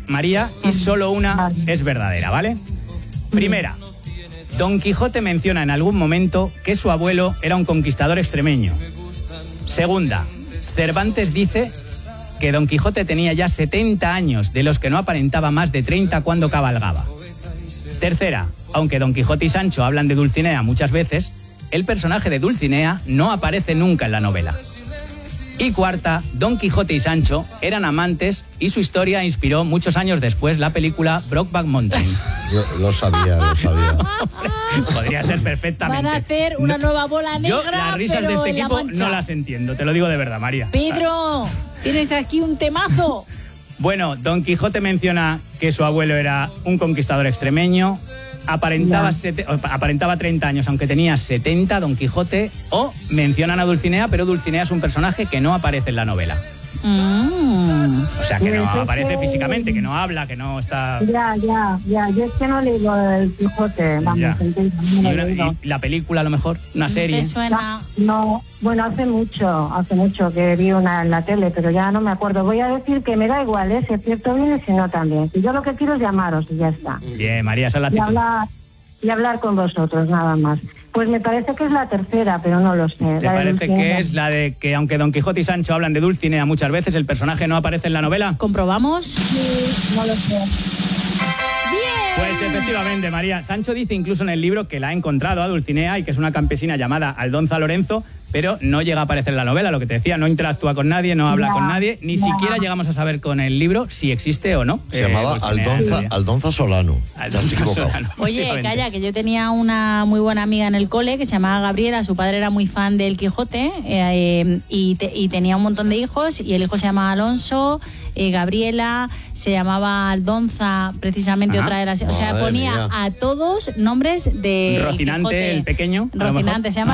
María, y solo una es verdadera, ¿vale? Primera, Don Quijote menciona en algún momento que su abuelo era un conquistador extremeño. Segunda, Cervantes dice que Don Quijote tenía ya 70 años, de los que no aparentaba más de 30 cuando cabalgaba. Tercera, aunque Don Quijote y Sancho hablan de Dulcinea muchas veces, el personaje de Dulcinea no aparece nunca en la novela. Y cuarta, Don Quijote y Sancho eran amantes y su historia inspiró muchos años después la película Brokeback Mountain. Yo lo sabía. Podría ser perfectamente. Van a hacer una nueva bola negra. Yo las risas de este equipo no las entiendo, te lo digo de verdad, María. Pedro, tienes aquí un temazo. Bueno, Don Quijote menciona que su abuelo era un conquistador extremeño. Aparentaba 30 años, aunque tenía 70, Don Quijote. O mencionan a Dulcinea, pero Dulcinea es un personaje que no aparece en la novela. O sea, que no aparece físicamente, que no habla, que no está... Ya. Yo es que no leo el Quijote, vamos, ¿Y la película, a lo mejor? ¿Una serie? ¿Te suena? No, bueno, hace mucho que vi una en la tele, pero ya no me acuerdo. Voy a decir que me da igual, si es cierto bien y si no también. Y yo lo que quiero es llamaros y ya está. Bien, María, esa es la actitud. Y hablar con vosotros, nada más. Pues me parece que es la tercera, pero no lo sé. ¿Te parece que es la de que aunque Don Quijote y Sancho hablan de Dulcinea muchas veces, el personaje no aparece en la novela? ¿Comprobamos? Sí, no lo sé. ¡Bien! Pues efectivamente, María. Sancho dice incluso en el libro que la ha encontrado a Dulcinea y que es una campesina llamada Aldonza Lorenzo, pero no llega a aparecer en la novela, lo que te decía, no interactúa con nadie, no habla con nadie, ni siquiera llegamos a saber con el libro si existe o no. Se llamaba Aldonza Solano. Solano. Oye, calla, que yo tenía una muy buena amiga en el cole que se llamaba Gabriela, su padre era muy fan del Quijote y tenía un montón de hijos y el hijo se llamaba Alonso, Gabriela, se llamaba Aldonza, precisamente. Otra de las... O sea, ponía a todos nombres de Rocinante, Quijote. El pequeño. Rocinante se llama.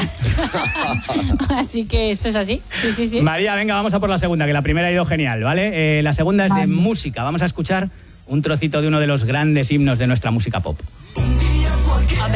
Así que esto es así. Sí. María, venga, vamos a por la segunda, que la primera ha ido genial, ¿vale? La segunda es de música. Vamos a escuchar un trocito de uno de los grandes himnos de nuestra música pop. ¡Hombre!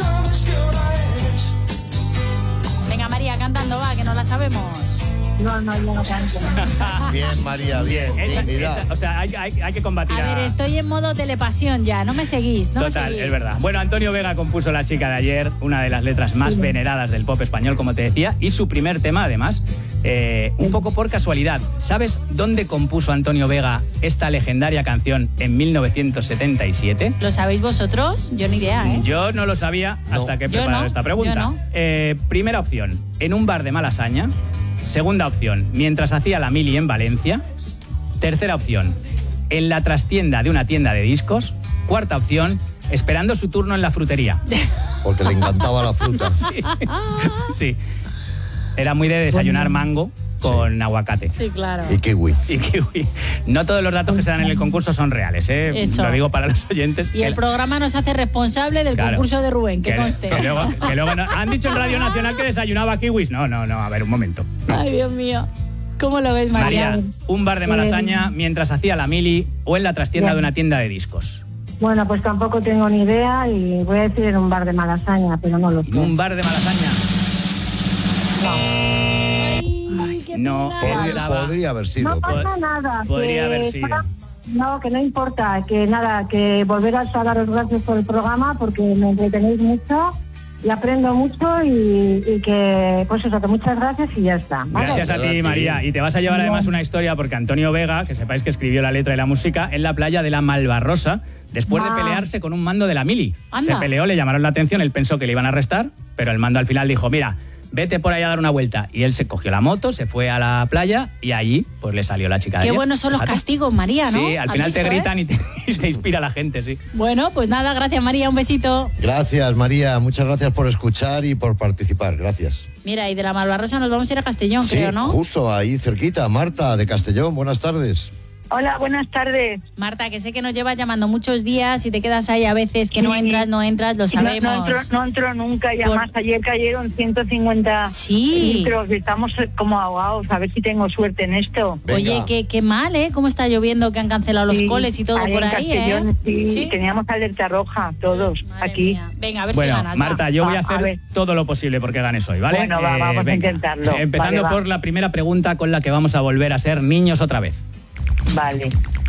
Venga, María, cantando, va, que no la sabemos. No, yo no canto. Bien, María, bien. O sea, hay que combatir a ver, estoy en modo telepasión ya, no me seguís. Total, es verdad. Bueno, Antonio Vega compuso La chica de ayer, una de las letras más veneradas del pop español, como te decía, y su primer tema, además, un poco por casualidad. ¿Sabes dónde compuso Antonio Vega esta legendaria canción en 1977? ¿Lo sabéis vosotros? Yo ni idea, ¿eh? Yo no lo sabía hasta que he preparado esta pregunta. Yo no. Primera opción, en un bar de Malasaña. Segunda opción, mientras hacía la mili en Valencia. Tercera opción, en la trastienda de una tienda de discos. Cuarta opción, esperando su turno en la frutería. Porque le encantaba la fruta. Sí. Era muy de desayunar mango con aguacate. Sí, claro. Y kiwi. No todos los datos que se dan en el concurso son reales, ¿eh? Eso. Lo digo para los oyentes. Y el programa nos hace responsable del concurso de Rubén, que conste. Que luego han dicho en Radio Nacional que desayunaba kiwis. No, a ver, un momento. Ay, Dios mío. ¿Cómo lo ves, María? Un bar de Malasaña mientras hacía la mili o en la trastienda de una tienda de discos. Bueno, pues tampoco tengo ni idea y voy a decir en un bar de Malasaña, pero no lo sé. ¿Un bar de Malasaña? No. Podría haber sido. No pasa nada. Podría haber sido. No, que no importa, que nada, que volver a daros gracias por el programa porque me entretenéis mucho y aprendo mucho y que, pues eso, que muchas gracias y ya está. ¿Vale? Gracias a ti, María. Y te vas a llevar además una historia porque Antonio Vega, que sepáis que escribió la letra y la música, en la playa de la Malvarrosa, después de pelearse con un mando de la mili. Anda. Se peleó, le llamaron la atención, él pensó que le iban a arrestar, pero el mando al final dijo, mira, vete por ahí a dar una vuelta. Y él se cogió la moto, se fue a la playa y allí pues le salió la chica de Qué ayer. buenos son los castigos, María, ¿no? Sí, al final te gritan y se inspira la gente, sí. Bueno, pues nada, gracias, María, un besito. Gracias, María, muchas gracias por escuchar y por participar, gracias. Mira, y de la Malvarrosa nos vamos a ir a Castellón, Sí, creo, ¿no? justo ahí cerquita. Marta, de Castellón, buenas tardes. Hola, buenas tardes. Marta, que sé que nos llevas llamando muchos días y te quedas ahí a veces que no entras, lo sabemos. No entro nunca, y además ayer cayeron 150 litros, estamos como ahogados, a ver si tengo suerte en esto. Venga. Oye, qué mal, ¿eh? ¿Cómo está lloviendo, que han cancelado los coles y todo por ahí, Castellón, ¿eh? Sí, teníamos alerta roja, todos, aquí. Mía. Venga, a ver si ganas. Marta, yo voy a hacer todo lo posible porque ganes hoy, ¿vale? Bueno, vamos a intentarlo. Empezando por la primera pregunta con la que vamos a volver a ser niños otra vez. Vale.